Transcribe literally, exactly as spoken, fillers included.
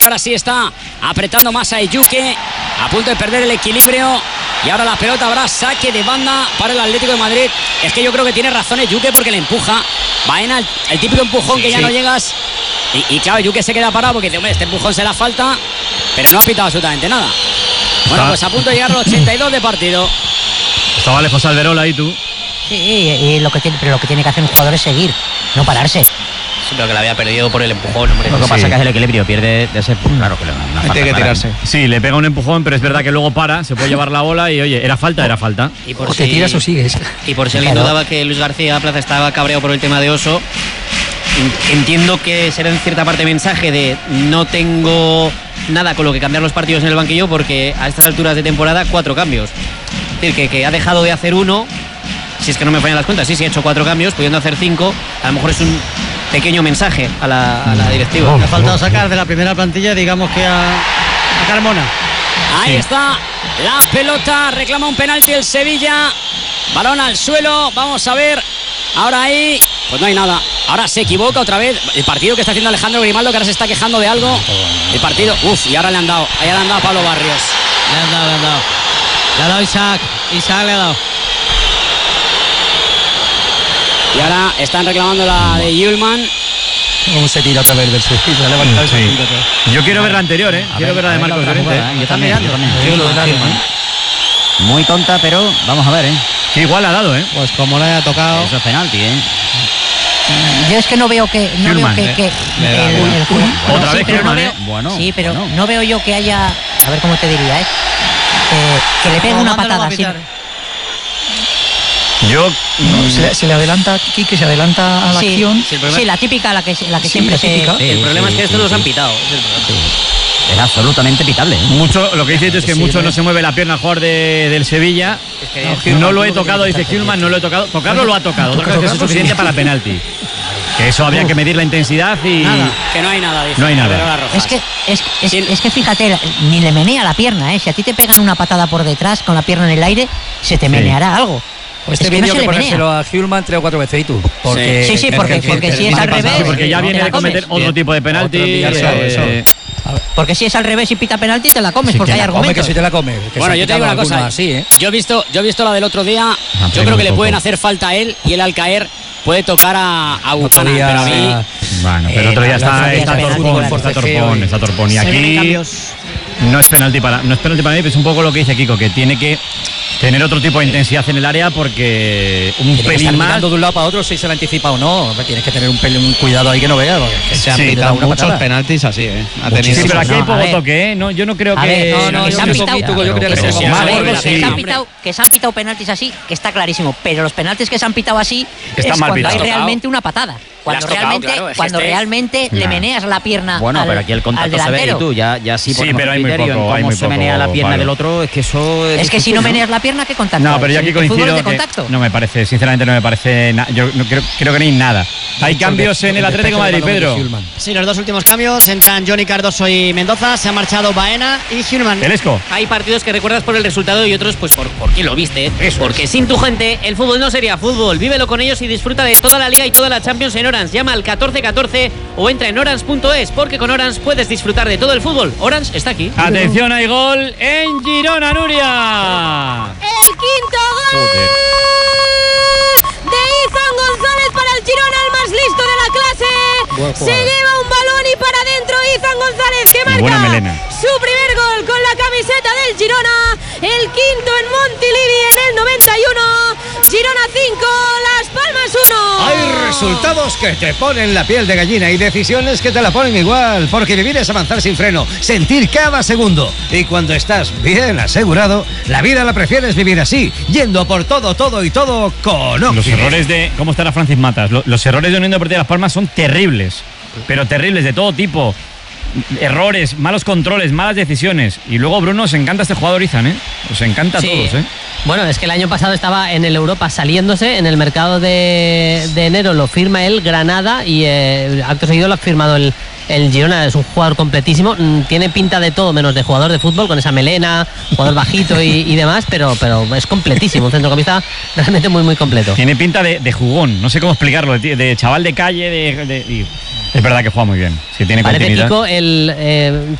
Ahora sí está apretando más a Eyuke, a punto de perder el equilibrio. Y ahora la pelota habrá saque de banda para el Atlético de Madrid. Es que yo creo que tiene razón Eyuke porque le empuja. Baena, el, el típico empujón sí, que ya sí. no llegas. Y, y claro, Eyuke se queda parado porque dice, hombre, este empujón se la falta. Pero no ha pitado absolutamente nada. Bueno, Está. pues a punto de llegar a los ochenta y dos de partido. Estaba lejos Alberola ahí tú. Sí, y lo que tiene, pero lo que tiene que hacer un jugador es seguir, no pararse. Sí, pero que la había perdido por el empujón, hombre. Lo que Sí. pasa es que es el equilibrio, pierde de ese. Claro que le una falta Tiene que clara. tirarse. Sí, le pega un empujón, pero es verdad que luego para, se puede llevar la bola y oye, era falta, era falta. Y por O te si- tiras o sigues. Y por si alguien Claro. dudaba que Luis García Plaza estaba cabreado por el tema de Oso, en- entiendo que será en cierta parte mensaje de no tengo nada con lo que cambiar los partidos en el banquillo porque a estas alturas de temporada cuatro cambios. Es decir, que, que ha dejado de hacer uno, si es que no me fallan las cuentas, sí, sí, ha hecho cuatro cambios, pudiendo hacer cinco, a lo mejor es un pequeño mensaje a la, a la directiva. Le ha faltado sacar de la primera plantilla, digamos que a, a Carmona. Ahí Sí. está la pelota, reclama un penalti el Sevilla, balón al suelo, vamos a ver, ahora ahí, pues no hay nada, ahora se equivoca otra vez, el partido que está haciendo Alejandro Grimaldo, que ahora se está quejando de algo, el partido, uff, y ahora le han dado, ahí le han dado a Pablo Barrios. Le han dado, le han dado. Le ha dado Isaac. Isaac le ha dado. Y ahora están reclamando la de Yulman. ¿Cómo se tira otra vez del Sevilla? Ha levantado y se Sí. tira otra vez. Yo quiero ver la anterior, ¿eh? Quiero ver la de Marcos Llorente. Yo también, yo también. Sí, lo de Gilman. Muy tonta, pero vamos a ver, ¿eh? Que igual ha dado, ¿eh? Pues como le haya tocado. Eso es penalti, ¿eh? Yo es que no veo que no Hillman, veo que, eh. que Le da el- gol. el juego- Otra sí, vez pero no Hillman, veo- ¿eh? Bueno, sí, pero bueno. no veo yo que haya, a ver cómo te diría, ¿eh? Eh, que le pegue Como una manda, lo va patada a así. pitar. Yo. No, se, le, se le adelanta, Quique se adelanta a la Sí, acción. sí, la típica, la que, la que Sí, siempre la típica. se... Sí, El problema sí, es que esto sí, nos sí. han pitado. ese es el problema. Es absolutamente pitable, ¿eh? Mucho, lo que dice tú es que Sí, mucho ¿no? no se mueve la pierna al jugador de- del Sevilla. Es que- No, Hillman lo he tuvo que tocado, dice quitar Hillman, no lo he tocado. Tocarlo lo ha tocado. Otra cosa es que es Tocarlo, suficiente sí. para penalti. Que eso habría que medir la intensidad y. Nada. Que no hay nada, dice. No hay nada. Pero las rojas. Es que, es, es, Sí. es que fíjate, la- ni le menea la pierna, ¿eh? Si a ti te pegan una patada por detrás con la pierna en el aire, se te meneará algo. Pues este es que no vídeo se que le menea. ponérselo a Hillman tres o cuatro veces y tú. Porque, Sí, sí, porque- porque si es al Sí, revés, porque ya te viene la de cometer comes. otro tipo de penalti. Otro enviarse, eh, Porque si es al revés y pita penalti, te la comes, Sí, porque que hay la come, argumentos. que si te la comes. que Bueno, se yo han te digo una quitado cosa. algunos así, ¿eh? Yo he visto, yo he visto la del otro día. pero Yo creo muy que le poco. pueden hacer falta a él y él al caer puede tocar a, a Otro Buchanan. día- Pero a mí, Bueno, pero Eh, otro día la- está, la- está la- torpón, la- está la- torpón, está torpón. Y Se vienen aquí cambios. no es penalti para, no es penalti para mí, pero es un poco lo que dice Kiko, que tiene que tener otro tipo de intensidad en el área porque un Tiene que estar pelín más. mirando de un lado para otro si se la anticipa o no. Hombre, tienes que tener un, pelín, un cuidado ahí que no veas. porque es que Se han Sí, pitado una muchos patada. penaltis así, ¿eh? Ha Sí, tenido pero aquí hay No, a poco ver. toque, ¿eh? No, yo no creo A que. ver, no, no, que yo se han un pitado, poquito, yo creo que que le se- pongo a más ver, gordo, que sí. se han Hombre. pitado- que se han pitado penaltis así, que está clarísimo, pero los penaltis que se han pitado así Están es mal cuando hay pitados. realmente una patada. Cuando tocado, realmente, claro, es que cuando este es- realmente le Nah. meneas la pierna Bueno, al, pero aquí el al contacto se ve y delantero. tú ya, ya sí Sí, ponemos pero hay muy criterio en poco, hay cómo muy se menea poco la pierna palo. del otro, es que eso Es que si no meneas la pierna, ¿qué contacto? No, pero yo aquí El fútbol coincido es de que contacto. no me parece, sinceramente no me parece, na- yo no creo, creo que ni nada. Hay cambios en el Atlético de Madrid, Pedro. Sí, los dos últimos cambios. Entran Johnny Cardoso y Mendoza. Se ha marchado Baena y Hillman. El Esco. Hay partidos que recuerdas por el resultado y otros pues por, por quién lo viste. Porque sin tu gente el fútbol no sería fútbol. Vívelo con ellos y disfruta de toda la Liga y toda la Champions en Orange. Llama al catorce catorce o entra en orange punto es porque con Orange puedes disfrutar de todo el fútbol. Orange está aquí. Atención, hay gol en Girona, Nuria. El quinto gol de Izan González para el Girona, el más listo de la clase. Buen Se jugador. lleva un balón y para adentro Izan González que Y buena marca melena. su primer gol con la camiseta del Girona. El quinto en Montilivi en el noventa y uno. Girona cinco, Las Palmas uno. Hay resultados que te ponen la piel de gallina y decisiones que te la ponen igual, porque vivir es avanzar sin freno, sentir cada segundo. Y cuando estás bien asegurado, la vida la prefieres vivir así, yendo por todo, todo y todo con Los Oxide. errores de. ¿Cómo estará Francis Matas? Lo- Los errores de Unión Deportiva Las Palmas son terribles. Pero terribles, de todo tipo. Errores, malos controles, malas decisiones. Y luego, Bruno, os encanta este jugador Izan, ¿eh? Os encanta a Sí. todos, ¿eh? Bueno, es que el año pasado estaba en el Europa saliéndose, en el mercado de, de enero lo firma el Granada y eh, acto seguido lo ha firmado el, el Girona. Es un jugador completísimo, mm, tiene pinta de todo menos de jugador de fútbol, con esa melena, jugador bajito y, y demás, pero, pero es completísimo, un centrocampista realmente muy muy completo. Tiene pinta de, de jugón, no sé cómo explicarlo, de, de chaval de calle, de, de- y es verdad que juega muy bien. Si tiene Parece continuidad. Kiko el... eh,